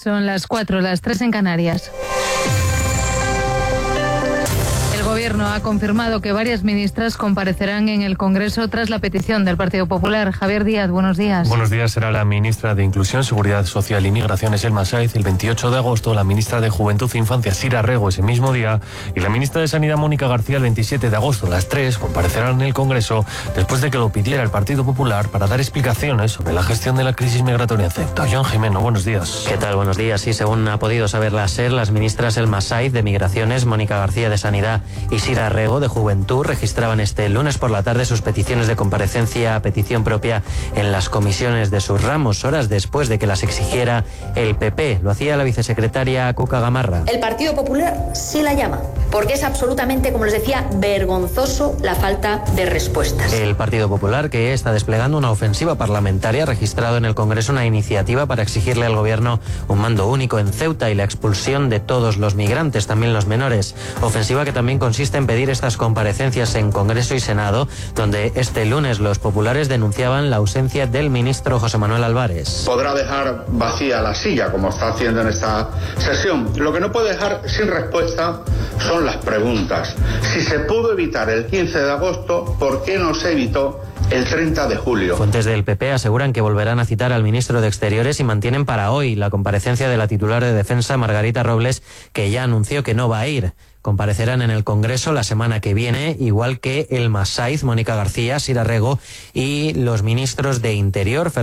Son las 4, las 3 en Canarias. El Gobierno ha confirmado que varias ministras comparecerán en el Congreso tras la petición del Partido Popular. Javier Díaz, buenos días. Buenos días. Será la ministra de Inclusión, Seguridad Social y Migraciones, Elma Sáez, el 28 de agosto, la ministra de Juventud e Infancia, Sira Rego, ese mismo día, y la ministra de Sanidad, Mónica García, el 27 de agosto. Las tres comparecerán en el Congreso después de que lo pidiera el Partido Popular para dar explicaciones sobre la gestión de la crisis migratoria en Ceuta. Joan Jimeno, buenos días. ¿Qué tal? Buenos días. Sí, según ha podido saber la SER, las ministras Elma Sáez de Migraciones, Mónica García de Sanidad y Sira Rego de Juventud registraban este lunes por la tarde sus peticiones de comparecencia a petición propia en las comisiones de sus ramos, horas después de que las exigiera el PP. Lo hacía la vicesecretaria Cuca Gamarra. El Partido Popular sí la llama, porque es absolutamente, como les decía, vergonzoso la falta de respuestas. El Partido Popular, que está desplegando una ofensiva parlamentaria, ha registrado en el Congreso una iniciativa para exigirle al Gobierno un mando único en Ceuta y la expulsión de todos los migrantes, también los menores. Ofensiva que también consiste en pedir estas comparecencias en Congreso y Senado, donde este lunes los populares denunciaban la ausencia del ministro José Manuel Álvarez. Podrá dejar vacía la silla, como está haciendo en esta sesión. Lo que no puede dejar sin respuesta son las preguntas. Si se pudo evitar el 15 de agosto, ¿por qué no se evitó el 30 de julio? Fuentes del PP aseguran que volverán a citar al ministro de Exteriores y mantienen para hoy la comparecencia de la titular de Defensa, Margarita Robles, que ya anunció que no va a ir. Comparecerán en el Congreso la semana que viene, igual que Elma Sáez, Mónica García, Sira Rego y los ministros de Interior,